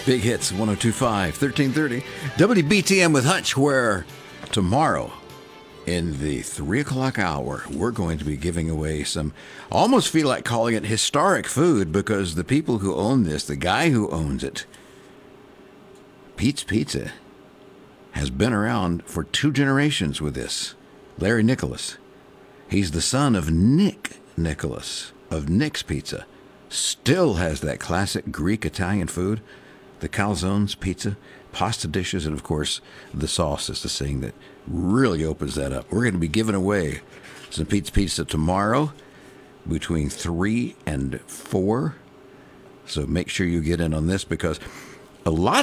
Big Hits 1025, 1330. WBTM with Hutch, where tomorrow in the 3 o'clock hour, we're going to be giving away some, almost feel like calling it historic food, because the people who own this, the guy who owns it, Pete's Pizza, has been around for 2 generations with this. Larry Nicholas. He's the son of Nick Nicholas of Nick's Pizza. Still has that classic Greek-Italian food, the calzones, pizza, pasta dishes, and of course the sauce is the thing that really opens that up. We're going to be giving away some Pete's Pizza tomorrow between 3 and 4. So make sure you get in on this, because a lot